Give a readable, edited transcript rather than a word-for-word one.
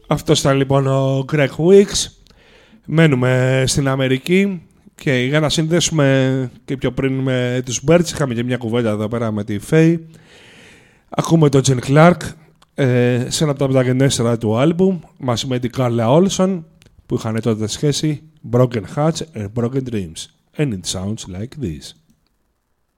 Αυτός ήταν λοιπόν ο Greg Weeks. Μένουμε στην Αμερική και για να συνδέσουμε και πιο πριν με τους Birds, είχαμε και μια κουβέντα εδώ πέρα με τη Faye. Ακούμε τον Jen Clark σε ένα από τα πρωταγενέστερα του άλμπουμ μαζί με την Carla Olson που είχαν τότε σχέση Broken Hearts and Broken Dreams. And it sounds like this.